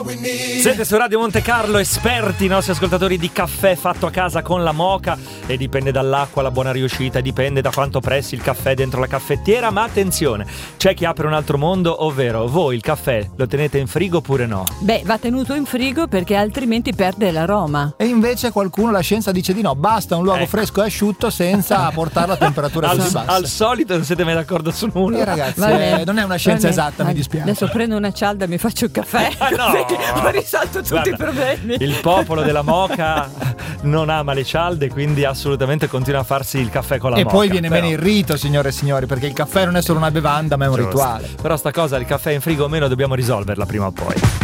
Siete su Radio Monte Carlo, esperti, i nostri ascoltatori, di caffè fatto a casa con la moka, e dipende dall'acqua la buona riuscita, dipende da quanto pressi il caffè dentro la caffettiera, ma attenzione, c'è chi apre un altro mondo, ovvero voi il caffè lo tenete in frigo oppure no? Beh, va tenuto in frigo perché altrimenti perde l'aroma. E invece qualcuno, la scienza dice di no, basta un luogo fresco e asciutto senza portarlo a temperatura così bassa. Al solito non siete mai d'accordo su nulla. Ragazzi, non è una scienza esatta, mi dispiace. Adesso prendo una cialda e mi faccio il caffè. No. Ho risolto tutti i problemi. Il popolo della moka non ama le cialde, quindi assolutamente continua a farsi il caffè con la moka. E poi viene meno il rito, signore e signori, perché il caffè non è solo una bevanda, ma è un rituale. Però sta cosa, il caffè in frigo o meno, dobbiamo risolverla prima o poi.